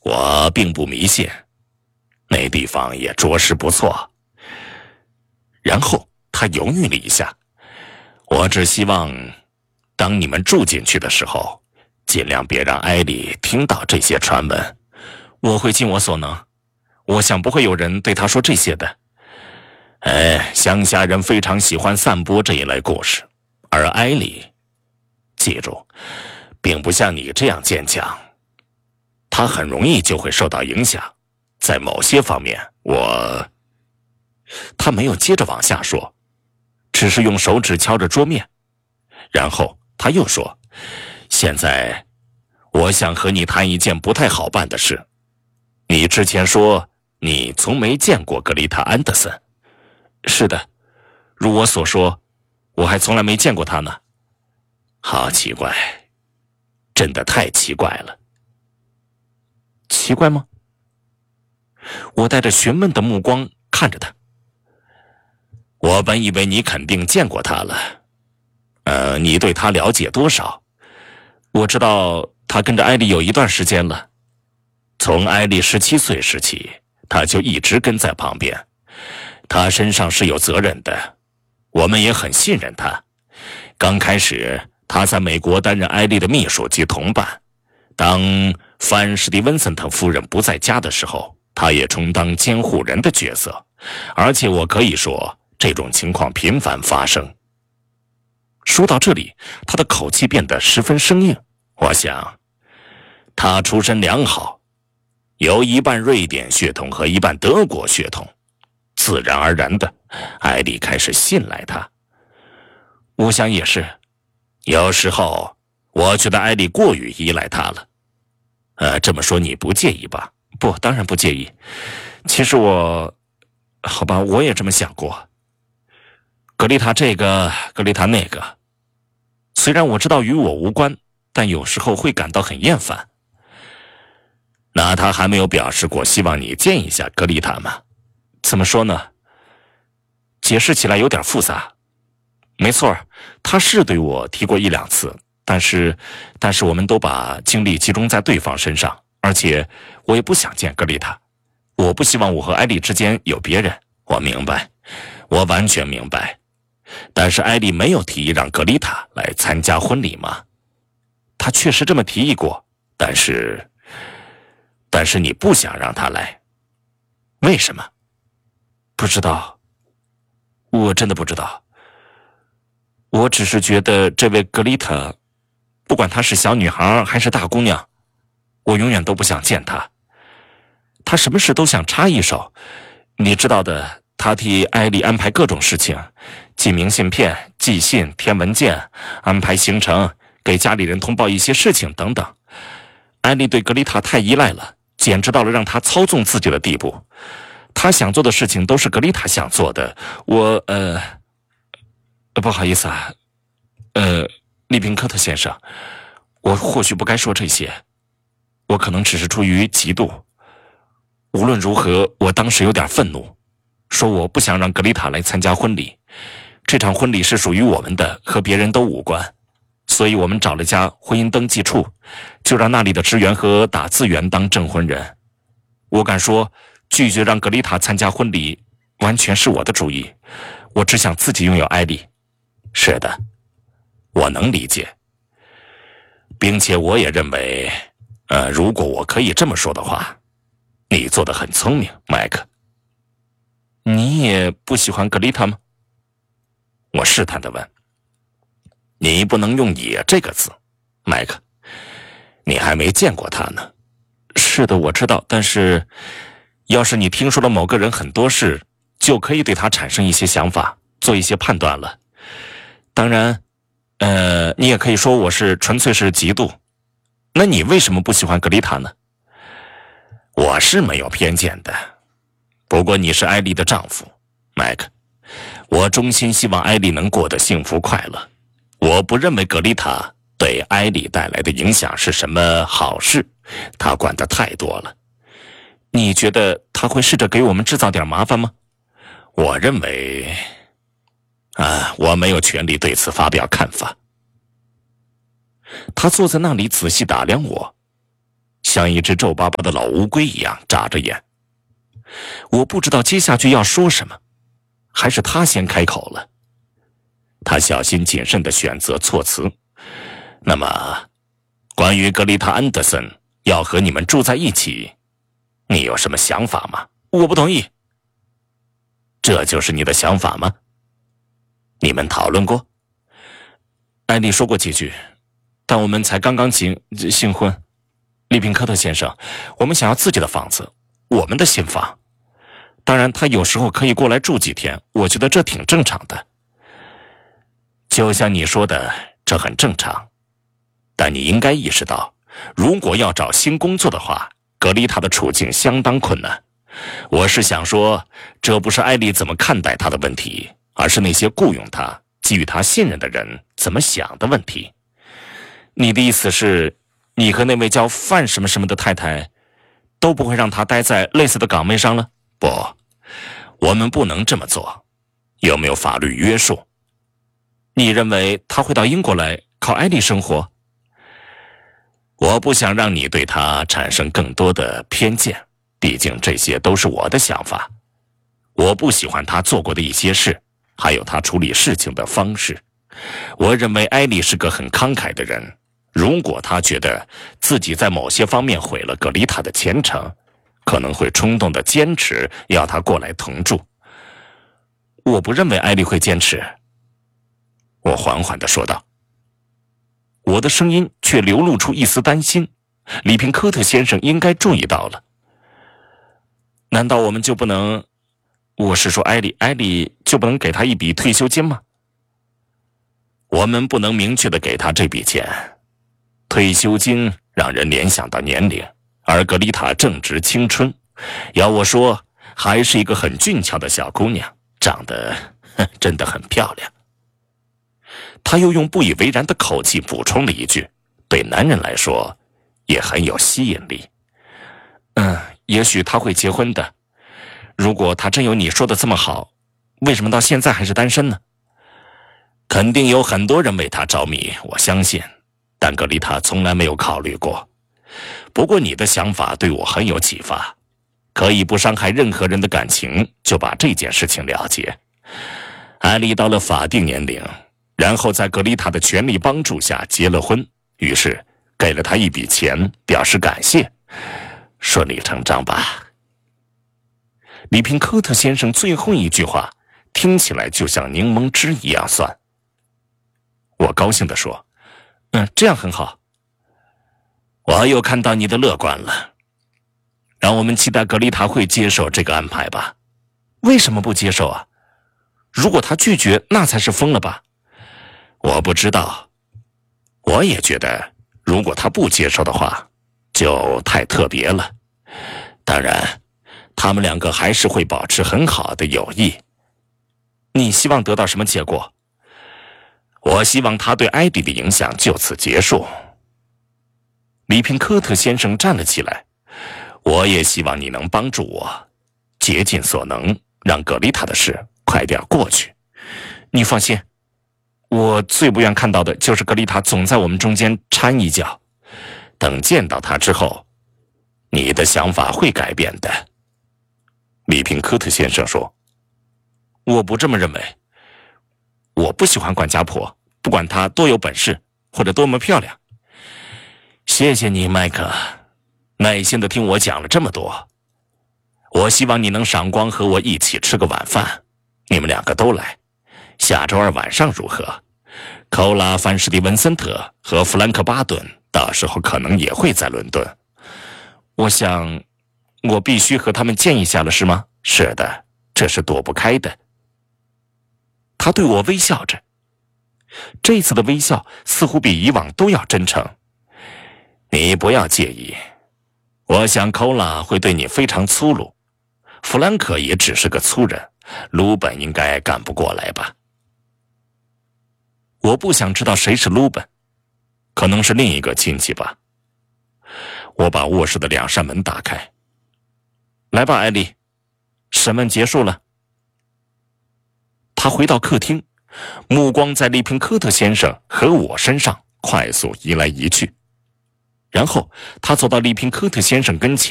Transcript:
我并不迷信，那地方也着实不错。然后他犹豫了一下，我只希望当你们住进去的时候，尽量别让艾莉听到这些传闻。我会尽我所能，我想不会有人对他说这些的。乡下人非常喜欢散播这一类故事，而艾莉，记住，并不像你这样坚强，她很容易就会受到影响。在某些方面，他没有接着往下说，只是用手指敲着桌面。然后他又说，现在我想和你谈一件不太好办的事。你之前说你从没见过格丽塔·安德森。是的，如我所说，我还从来没见过他呢。好奇怪，真的太奇怪了。奇怪吗？我带着询问的目光看着他。我本以为你肯定见过他了。你对他了解多少？我知道他跟着艾莉有一段时间了，从艾莉17岁时起，他就一直跟在旁边。他身上是有责任的，我们也很信任他。刚开始他在美国担任艾莉的秘书及同伴，当范·史蒂文森特夫人不在家的时候，他也充当监护人的角色。而且我可以说，这种情况频繁发生。说到这里，他的口气变得十分生硬。我想他出身良好，有一半瑞典血统和一半德国血统，自然而然的，艾莉开始信赖他。我想也是，有时候我觉得艾莉过于依赖他了。这么说你不介意吧？不，当然不介意。其实好吧，我也这么想过。格丽塔这个，格丽塔那个，虽然我知道与我无关，但有时候会感到很厌烦。那他还没有表示过希望你见一下格丽塔吗？怎么说呢？解释起来有点复杂。没错，他是对我提过1、2次，但是我们都把精力集中在对方身上，而且我也不想见格丽塔。我不希望我和艾莉之间有别人。我明白，我完全明白。但是艾莉没有提议让格丽塔来参加婚礼吗？她确实这么提议过，但是你不想让她来，为什么？不知道，我真的不知道。我只是觉得这位格丽塔，不管她是小女孩还是大姑娘，我永远都不想见她。她什么事都想插一手，你知道的，她替艾莉安排各种事情，寄明信片、寄信、填文件、安排行程，给家里人通报一些事情等等。艾莉对格丽塔太依赖了，简直到了让她操纵自己的地步。她想做的事情都是格丽塔想做的。不好意思啊，利宾科特先生，我或许不该说这些，我可能只是出于嫉妒。无论如何，我当时有点愤怒，说我不想让格丽塔来参加婚礼。这场婚礼是属于我们的，和别人都无关。所以我们找了家婚姻登记处，就让那里的职员和打字员当证婚人。我敢说，拒绝让格丽塔参加婚礼完全是我的主意，我只想自己拥有艾莉。是的，我能理解，并且我也认为，如果我可以这么说的话，你做得很聪明，麦克。你也不喜欢格丽塔吗？我试探地问。你不能用也这个字，麦克，你还没见过她呢。是的，我知道，但是要是你听说了某个人很多事，就可以对他产生一些想法，做一些判断了。当然，你也可以说我纯粹是嫉妒。那你为什么不喜欢格丽塔呢？我是没有偏见的，不过你是艾莉的丈夫，麦克。我衷心希望艾莉能过得幸福快乐。我不认为格丽塔对艾莉带来的影响是什么好事，她管得太多了。你觉得她会试着给我们制造点麻烦吗？我认为我没有权利对此发表看法。他坐在那里仔细打量我， 像一只皱巴巴的老乌龟一样眨着眼。我不知道接下去要说什么，还是他先开口了。他小心谨慎地选择措辞。那么，关于格丽塔·安德森要和你们住在一起，你有什么想法吗？我不同意。这就是你的想法吗？你们讨论过？艾莉说过几句，但我们才刚刚新婚。利平科特先生，我们想要自己的房子，我们的新房。当然，他有时候可以过来住几天，我觉得这挺正常的。就像你说的，这很正常。但你应该意识到，如果要找新工作的话，格丽塔的处境相当困难。我是想说，这不是艾莉怎么看待他的问题，而是那些雇佣他、给予他信任的人怎么想的问题。你的意思是，你和那位叫范什么什么的太太都不会让他待在类似的岗位上了？不，我们不能这么做。有没有法律约束？你认为他会到英国来靠艾莉生活？我不想让你对他产生更多的偏见，毕竟这些都是我的想法。我不喜欢他做过的一些事，还有他处理事情的方式。我认为艾莉是个很慷慨的人，如果他觉得自己在某些方面毁了格丽塔的前程，可能会冲动地坚持要他过来同住。我不认为艾莉会坚持，我缓缓地说道。我的声音却流露出一丝担心，里平科特先生应该注意到了。难道我们就不能，我是说艾莉就不能给他一笔退休金吗？我们不能明确地给他这笔钱。退休金让人联想到年龄，而格丽塔正值青春，要我说，还是一个很俊俏的小姑娘，长得真的很漂亮。他又用不以为然的口气补充了一句，对男人来说也很有吸引力。也许他会结婚的。如果他真有你说的这么好，为什么到现在还是单身呢？肯定有很多人为他着迷，我相信，但格丽塔从来没有考虑过。不过你的想法对我很有启发，可以不伤害任何人的感情，就把这件事情了结。艾莉到了法定年龄，然后在格丽塔的全力帮助下结了婚，于是给了他一笔钱表示感谢。顺理成章吧。里平科特先生最后一句话听起来就像柠檬汁一样酸。我高兴地说，这样很好。我又看到你的乐观了。让我们期待格丽塔会接受这个安排吧。为什么不接受啊？如果他拒绝，那才是疯了吧？我不知道。我也觉得，如果他不接受的话，就太特别了。当然，他们两个还是会保持很好的友谊。你希望得到什么结果？我希望他对艾迪的影响就此结束。里平科特先生站了起来。我也希望你能帮助我，竭尽所能，让格丽塔的事快点过去。你放心，我最不愿看到的就是格丽塔总在我们中间掺一脚。等见到她之后，你的想法会改变的。里平科特先生说。我不这么认为。我不喜欢管家婆，不管她多有本事或者多么漂亮。谢谢你，麦克，耐心地听我讲了这么多。我希望你能赏光和我一起吃个晚饭，你们两个都来。下周二晚上如何？寇拉·范士蒂文森特和弗兰克·巴顿到时候可能也会在伦敦。我想，我必须和他们见一下了，是吗？是的，这是躲不开的。他对我微笑着，这次的微笑似乎比以往都要真诚。你不要介意，我想寇拉会对你非常粗鲁，弗兰克也只是个粗人，鲁本应该干不过来吧。我不想知道谁是鲁本，可能是另一个亲戚吧。我把卧室的2扇门打开。来吧，艾莉，审问结束了。他回到客厅，目光在利平科特先生和我身上快速移来移去。 然后他走到利平科特先生跟前。